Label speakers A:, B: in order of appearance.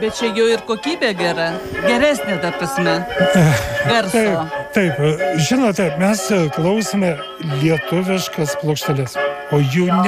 A: Bet čia jau ir kokybė gera. Geresnė, ta prasme. Garso.
B: Taip, žinote, mes klausome lietuviškas plokšteles, o jų